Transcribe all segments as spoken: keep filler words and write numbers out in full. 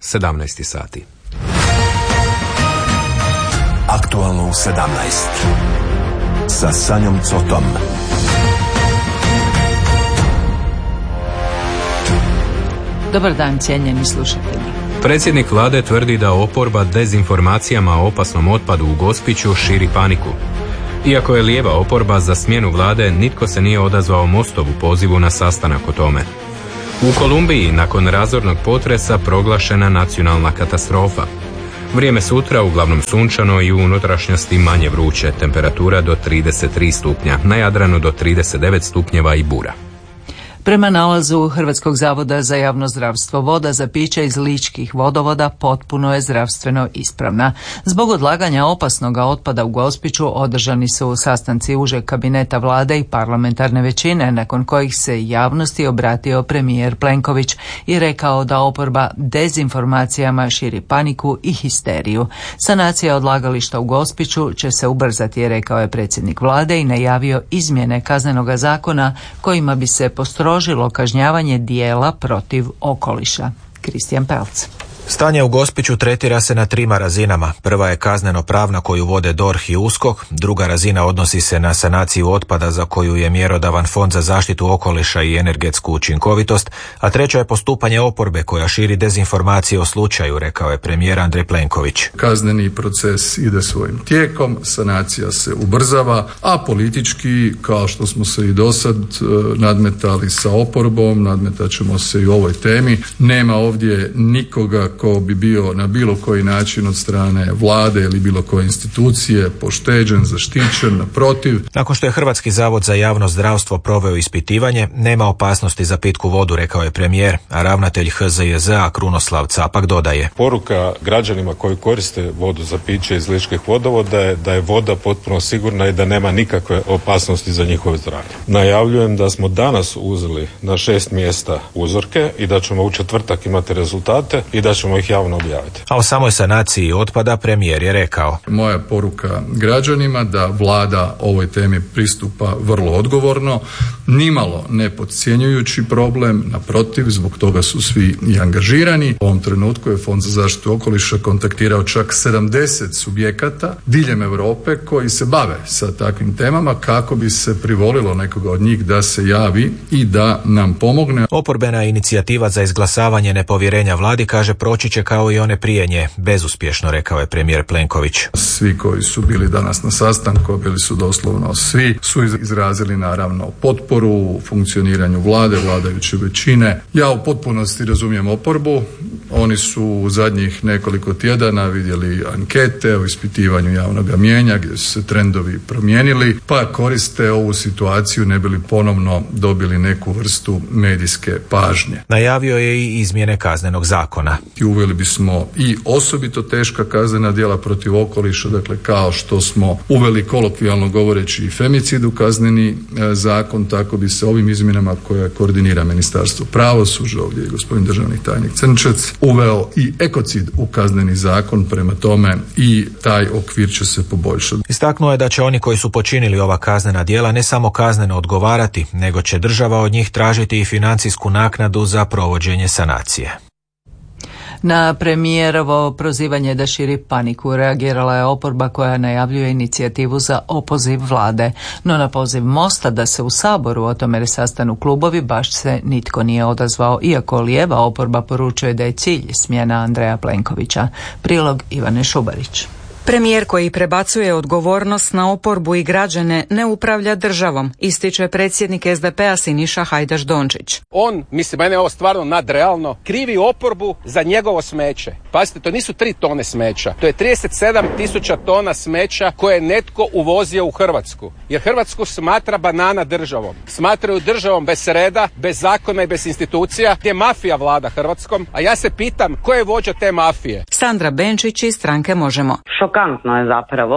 sedamnaest sati. Aktualno u sedamnaest sa Sanjom Cotom. Dobar dan, cijenjeni slušatelji. Predsjednik vlade tvrdi da oporba dezinformacijama o opasnom otpadu u Gospiću širi paniku. Iako je lijeva oporba za smjenu vlade, nitko se nije odazvao Mostovu pozivu na sastanak o tome. U Kolumbiji nakon razornog potresa proglašena nacionalna katastrofa. Vrijeme sutra uglavnom sunčano i u unutrašnjosti manje vruće, temperatura do trideset tri stupnja, na Jadranu do trideset devet stupnjeva i bura. Prema nalazu Hrvatskog zavoda za javno zdravstvo, voda za piće iz ličkih vodovoda potpuno je zdravstveno ispravna. Zbog odlaganja opasnog otpada u Gospiću održani su sastanci užeg kabineta vlade i parlamentarne većine, nakon kojih se javnosti obratio premijer Plenković i rekao da oporba dezinformacijama širi paniku i histeriju. Sanacija odlagališta u Gospiću će se ubrzati, rekao je predsjednik vlade i najavio izmjene Kaznenog zakona kojima bi se postrožilo kažnjavanje dijela protiv okoliša. Kristijan Pelc. Stanje u Gospiću tretira se na trima razinama. Prva je kazneno-pravna koju vode D O R H i U S K O K, druga razina odnosi se na sanaciju otpada za koju je mjerodavan Fond za zaštitu okoliša i energetsku učinkovitost, a treća je postupanje oporbe koja širi dezinformacije o slučaju, rekao je premijer Andrej Plenković. Kazneni proces ide svojim tijekom, sanacija se ubrzava, a politički, kao što smo se i dosad nadmetali sa oporbom, nadmetat ćemo se i u ovoj temi. Nema ovdje nikoga ko bi bio na bilo koji način od strane vlade ili bilo koje institucije pošteđen, zaštićen, naprotiv. Nakon što je Hrvatski zavod za javno zdravstvo proveo ispitivanje, nema opasnosti za pitku vodu, rekao je premijer, a ravnatelj H Z J Z-a Krunoslav Capak dodaje. Poruka građanima koji koriste vodu za piće iz ličkih vodovoda je da je voda potpuno sigurna i da nema nikakve opasnosti za njihovo zdravlje. Najavljujem da smo danas uzeli na šest mjesta uzorke i da ćemo u četvrtak imati rezultate i da ćemo ih javno objaviti. A o samoj sanaciji otpada premijer je rekao. Moja poruka građanima da vlada ovoj temi pristupa vrlo odgovorno, nimalo ne podcjenjujući problem, naprotiv, zbog toga su svi i angažirani. U ovom trenutku je Fond za zaštitu okoliša kontaktirao čak sedamdeset subjekata diljem Europe koji se bave sa takvim temama kako bi se privolilo nekoga od njih da se javi i da nam pomogne. Oporbena inicijativa za izglasavanje nepovjerenja vladi, kaže, proći će kao i one prije nje, bezuspješno, rekao je premijer Plenković. Svi koji su bili danas na sastanku, bili su doslovno svi, su izrazili naravno potporu funkcioniranju vlade, vladajuće većine. Ja u potpunosti razumijem oporbu. Oni su u zadnjih nekoliko tjedana vidjeli ankete o ispitivanju javnog mijenja gdje su se trendovi promijenili, pa koriste ovu situaciju ne bi li ponovno dobili neku vrstu medijske pažnje. Najavio je i izmjene Kaznenog zakona. I uveli bismo i osobito teška kaznena djela protiv okoliša, dakle kao što smo uveli kolokvijalno govoreći i femicid u kazneni e, zakon, tako bi se ovim izmjenama koje koordinira Ministarstvo pravosuđa, ovdje je gospodin državni tajnik Crnčec, uveo i ekocid u kazneni zakon, prema tome i taj okvir će se poboljšati. Istaknuo je da će oni koji su počinili ova kaznena djela ne samo kazneno odgovarati, nego će država od njih tražiti i financijsku naknadu za provođenje sanacije. Na premijerovo prozivanje da širi paniku reagirala je oporba koja najavljuje inicijativu za opoziv vlade, no na poziv Mosta da se u Saboru o tome sastanu klubovi baš se nitko nije odazvao, iako lijeva oporba poručuje da je cilj smjena Andreja Plenkovića. Prilog Ivane Šubarić. Premijer koji prebacuje odgovornost na oporbu i građane ne upravlja državom, ističe predsjednik S D P-a Siniša Hajdaš Dončić. On, mislim, mene je ovo stvarno nadrealno, krivi oporbu za njegovo smeće. Pazite, to nisu tri tone smeća, to je trideset sedam tisuća tona smeća koje je netko uvozio u Hrvatsku. Jer Hrvatsku smatra banana državom. Smatraju državom bez reda, bez zakona i bez institucija, gdje mafija vlada Hrvatskom, a ja se pitam ko je vođa te mafije. Sandra Benčić iz stranke Možemo. Šokantno je zapravo što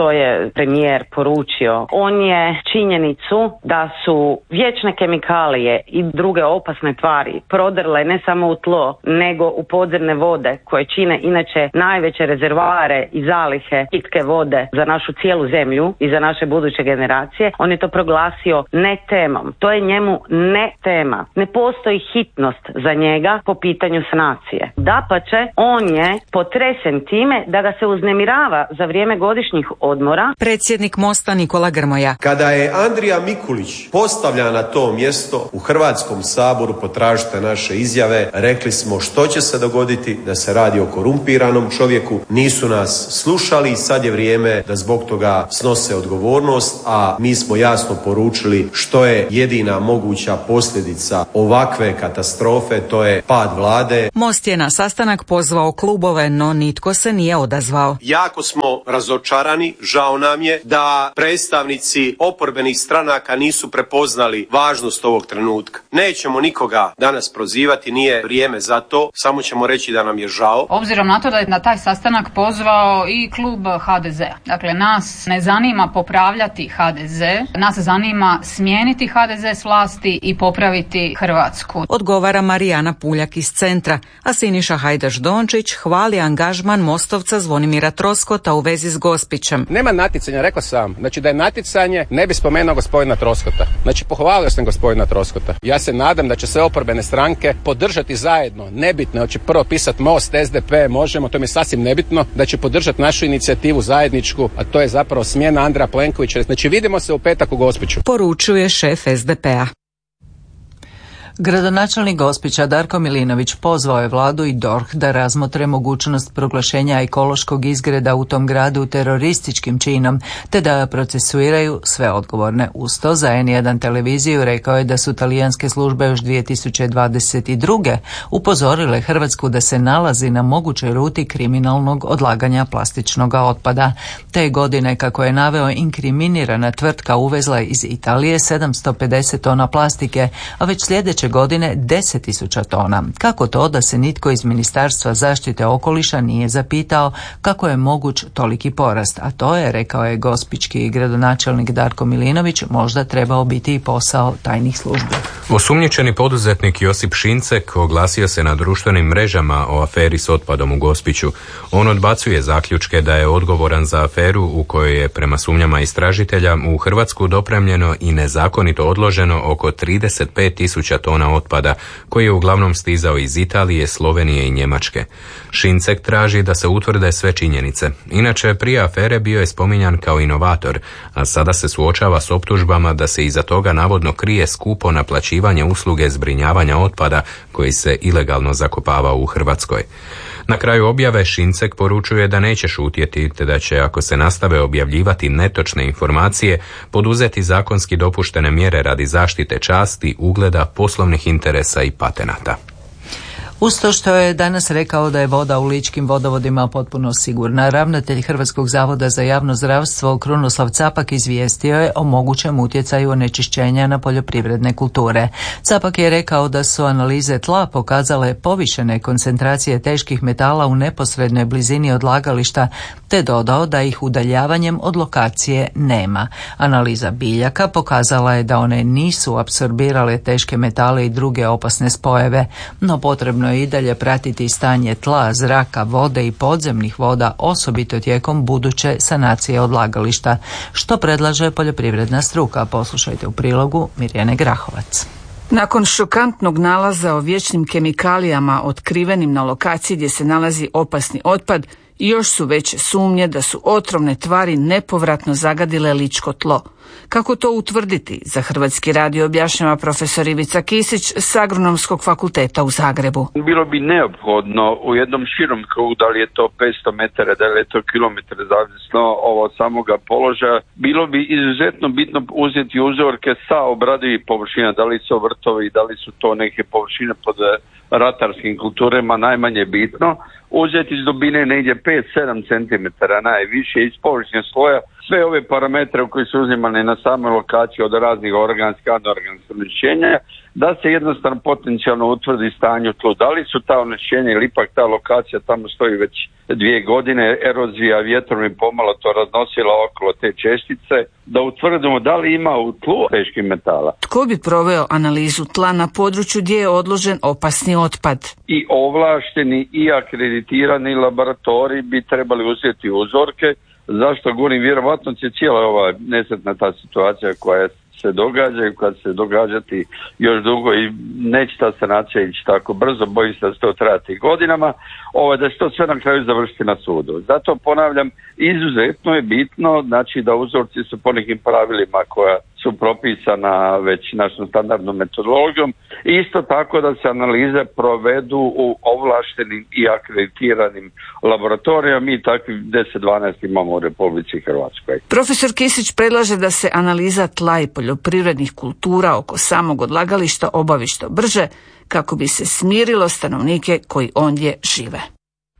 što je premijer poručio. On je činjenicu da su vječne kemikalije i druge opasne tvari prodrle ne samo u tlo, nego u podzemne vode koje čine inače najveće rezervoare i zalihe pitke vode za našu cijelu zemlju i za naše buduće generacije. On je to proglasio ne temom. To je njemu ne tema. Ne postoji hitnost za njega po pitanju sanacije. Dapače, on je potresen time da ga se uznemirava za vrijeme godišnjih odmora. Predsjednik Mosta Nikola Grmoja. Kada je Andrija Mikulić postavljan na to mjesto u Hrvatskom saboru, potražite naše izjave, rekli smo što će se dogoditi, da se radi o korumpiranom čovjeku. Nisu nas slušali i sad je vrijeme da zbog toga snose odgovornost, a mi smo jasno poručili što je jedina moguća posljedica ovakve katastrofe, to je pad vlade. Most je na sastanak pozvao klubove, no nitko se nije odazvao. Jako smo razočarani, žao nam je da predstavnici oporbenih stranaka nisu prepoznali važnost ovog trenutka. Nećemo nikoga danas prozivati, nije vrijeme za to, samo ćemo reći da nam je žao. Obzirom na to da je na taj sastanak pozvao i klub ha de zea. Dakle, nas ne zanima popravljati ha de ze, nas zanima smijeniti ha de ze s vlasti i popraviti Hrvatsku. Odgovara Marijana Puljak iz Centra, a Siniša Hajdaš Dončić hvali angažman Mostovca Zvonimira Troskota u vezi s Gospićem. Nema natjecanja, rekao sam. Znači da je natjecanje, ne bi spomenuo gospodina Troskota. Znači pohvalio sam gospodina Troskota. Ja se nadam da će sve oporbene stranke podržati zajedno, nebitno, hoće prvo pisati Most, es de pe, Možemo, to mi je sasvim nebitno, da će podržati našu inicijativu zajedničku, a to je zapravo smjena Andreja Plenkovića. Znači vidimo se u petak u Gospiću. Poručuje šef es de pe a. Gradonačelnik Gospića Darko Milinović pozvao je vladu i DORH da razmotre mogućnost proglašenja ekološkog izgreda u tom gradu terorističkim činom, te da procesuiraju sve odgovorne. Uz to za en jedan televiziju rekao je da su talijanske službe još dvije tisuće dvadeset druge upozorile Hrvatsku da se nalazi na mogućoj ruti kriminalnog odlaganja plastičnog otpada. Te godine, kako je naveo, inkriminirana tvrtka uvezla iz Italije sedamsto pedeset tona plastike, a već sljedeće godine deset tisuća tona. Kako to da se nitko iz Ministarstva zaštite okoliša nije zapitao kako je moguć toliki porast? A to je, rekao je gospićki gradonačelnik Darko Milinović, možda trebao biti i posao tajnih službi. Osumnjičeni poduzetnik Josip Šincek oglasio se na društvenim mrežama o aferi s otpadom u Gospiću. On odbacuje zaključke da je odgovoran za aferu u kojoj je prema sumnjama istražitelja u Hrvatsku dopremljeno i nezakonito odloženo oko trideset pet tisuća tona otpada, koji je uglavnom stizao iz Italije, Slovenije i Njemačke. Šincek traži da se utvrde sve činjenice. Inače, prije afere bio je spominjan kao inovator, a sada se suočava s optužbama da se iza toga navodno krije skupo naplaćivanje usluge zbrinjavanja otpada koji se ilegalno zakopava u Hrvatskoj. Na kraju objave Šincek poručuje da neće šutjeti, te da će, ako se nastave objavljivati netočne informacije, poduzeti zakonski dopuštene mjere radi zaštite časti, ugleda, poslovnih interesa i patenata. Uz to što je danas rekao da je voda u ličkim vodovodima potpuno sigurna, ravnatelj Hrvatskog zavoda za javno zdravstvo Krunoslav Capak izvijestio je o mogućem utjecaju onečišćenja na poljoprivredne kulture. Capak je rekao da su analize tla pokazale povišene koncentracije teških metala u neposrednoj blizini odlagališta, te dodao da ih udaljavanjem od lokacije nema. Analiza biljaka pokazala je da one nisu apsorbirale teške metale i druge opasne spojeve, no potrebno i dalje pratiti stanje tla, zraka, vode i podzemnih voda, osobito tijekom buduće sanacije odlagališta, što predlaže poljoprivredna struka. Poslušajte u prilogu Mirjane Grahovac. Nakon šokantnog nalaza o vječnim kemikalijama otkrivenim na lokaciji gdje se nalazi opasni otpad, još su veće sumnje da su otrovne tvari nepovratno zagadile ličko tlo. Kako to utvrditi? Za Hrvatski radio objašnjava profesor Ivica Kisić s Agronomskog fakulteta u Zagrebu. Bilo bi neophodno u jednom širom krugu, da li je to petsto metara, da li je to kilometar, zavisno od samoga položaja, bilo bi izuzetno bitno uzeti uzorke sa obradivih površina, da li su vrtovi, da li su to neke površine pod ratarskim kulturama, najmanje bitno. uzeti iz dubine negdje pet do sedam centimetara najviše iz površine sloja. Sve ove parametre koji su uzimani na samoj lokaciji od raznih organskih, anorganskih onečišćenja, da se jednostavno potencijalno utvrdi stanje u tlu. Da li su ta onečišćenja ili ipak ta lokacija tamo stoji već dvije godine, erozija vjetrom i pomalo to raznosila okolo te čestice, da utvrdimo da li ima u tlu teških metala. Tko bi proveo analizu tla na području gdje je odložen opasni otpad? I ovlašteni i akreditirani laboratoriji bi trebali uzeti uzorke. Zašto govorim? Vjerovatno će cijela ova nesretna ta situacija koja se događa i koja će se događati još dugo i neće ta sanacija ići tako brzo, bojim se da će to trajati godinama, ovo, da će to sve na kraju završiti na sudu. Zato ponavljam, izuzetno je bitno znači da uzorci su po nekim pravilima koja su propisana već našom standardnom metodologijom i isto tako da se analize provedu u ovlaštenim i akreditiranim laboratorijama. Mi takvih deset dvanaest imamo u Republici Hrvatskoj. Profesor Kisić predlaže da se analiza tla i poljoprivrednih kultura oko samog odlagališta obavi što brže kako bi se smirilo stanovnike koji ondje žive.